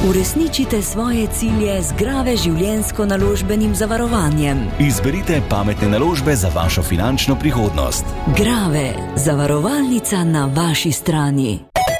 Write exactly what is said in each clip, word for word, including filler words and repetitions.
Uresničite svoje cilje z Grave življenjsko naložbenim zavarovanjem. Izberite pametne naložbe za vašo finančno prihodnost. Grave, zavarovalnica na vaši strani.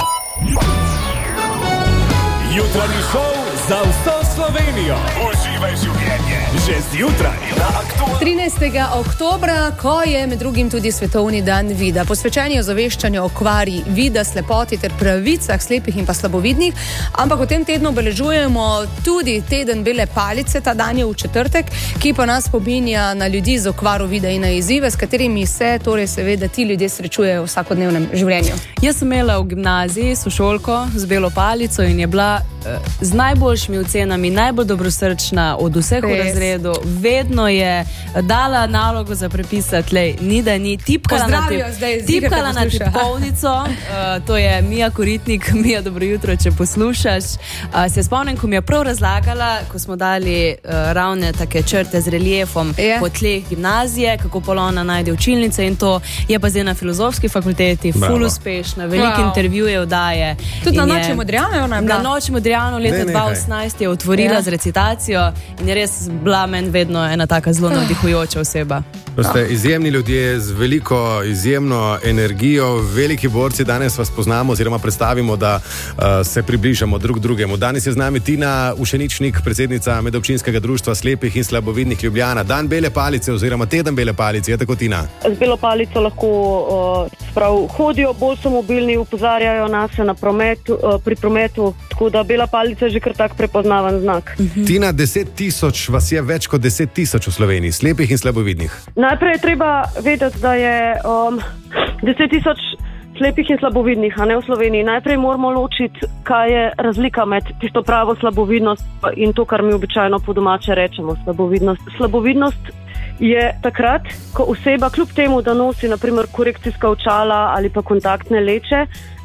Jutranji šov za vso Slovenijo. Uživaj življenje že zjutraj na Aktualnem. trinajstega oktobra, ko je med drugim tudi svetovni dan vida, posvečen je ozaveščanju o okvari vida, slepoti ter pravicah slepih in pa slabovidnih, ampak v tem tednu obeležujemo tudi teden bele palice, ta dan je v četrtek, ki pa nas spominja na ljudi z okvaro vida in na izzive, s katerimi se torej seveda ti ljudje srečujejo v vsakodnevnem življenju. Jaz sem imela v gimnaziji sošolko z belo palico in je bila uh, z najboljšimi ocenami, najbolj dobrosrčna od vseh v razredu. Vedno je dala nalogo za prepisati, lej, ni da ni, tipkala na, tip, zdaj, tipkala na tipkovnico, uh, to je Mija Koritnik. Mija, dobro jutro, če poslušaš. Uh, se spomnim, ko mi je prav razlagala, ko smo dali uh, ravne take črte z reliefom je. po tleh gimnazije, kako polona najde učilnice in to je pa zdaj na filozofski fakulteti, Bravo. ful uspešna, veliko wow. intervjujev daje. Tudi na Noči Modrijane ona je bila. Na Noči Modrijane leta dva tisoč osemnajst je otvorila ja. z recitacijo in je res bila meni vedno ena taka zelo navdihujoča oseba. To ste izjemni ljudje z veliko, izjemno energijo, veliki borci. Danes vas poznamo oziroma predstavimo, da uh, se približamo drug drugemu. Danes je z nami Tina Ušeničnik, predsednica Medobčinskega društva slepih in slabovidnih Ljubljana. Dan bele palice oziroma teden bele palice, je tako, Tina? Z belo palico lahko uh, sprav hodijo, bolj so mobilni, upozarjajo nas na promet, uh, pri prometu, tako da bela palica je že kar tak prepoznaven znak. Mhm. Tina, deset tisoč vas je, več kot deset tisoč v Sloveniji, slepih in slabovidnih. Najprej je treba vedeti, da je um, deset tisoč slepih in slabovidnih, a ne v Sloveniji. Najprej moramo ločiti, kaj je razlika med tisto pravo slabovidnost in to, kar mi običajno po domače rečemo slabovidnost. Slabovidnost je takrat, ko oseba kljub temu, da nosi naprimer korekcijska očala ali pa kontaktne leče,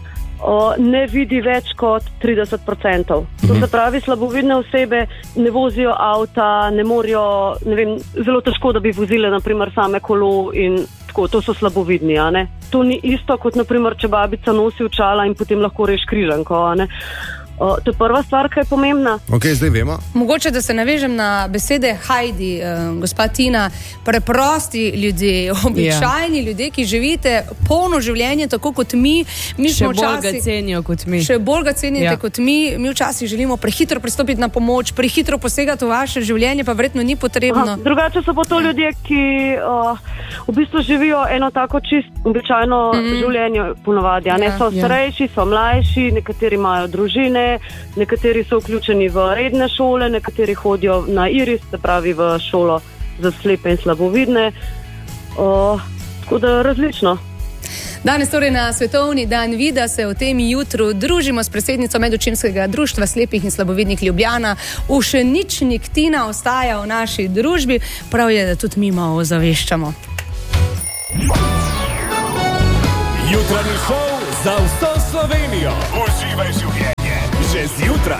O, ne vidi več kot trideset procentov. To se pravi, slabovidne osebe ne vozijo avta, ne morajo, ne vem, zelo težko, da bi vozile naprimer same kolo in tako, to so slabovidni, a ne. To ni isto kot naprimer, če babica nosi očala in potem lahko reš križanko, a ne. O, to je prva stvar, ki je pomembna. Ok, zdaj vemo. Mogoče, da se navežem na besede Heidi, eh, gospa Tina, preprosti ljudje, običajni yeah. ljudje, ki živite polno življenje, tako kot mi. mi še bolj včasih, ga cenijo kot mi. Še bolj ga cenite yeah. kot mi. Mi včasih želimo prehitro pristopiti na pomoč, prehitro posegati v vaše življenje, pa verjetno ni potrebno. Aha, drugače so pa to ljudje, ki uh, v bistvu živijo eno tako čist običajno mm. življenje ponovadi. Ja, ne, so yeah. starejši, so mlajši, nekateri imajo družine, nekateri so vključeni v redne šole, nekateri hodijo na Iris, se pravi v šolo za slepe in slabovidne. O, tako da različno. Danes torej na svetovni dan vida se v tem jutru družimo s predsednico Medobčinskega društva slepih in slabovidnih Ljubljana. Ušeničnik Tina ostaja v naši družbi, prav je, da tudi mi malo ozaveščamo. Jutranji šov za vso Slovenijo. Uživaj življenje že zjutraj.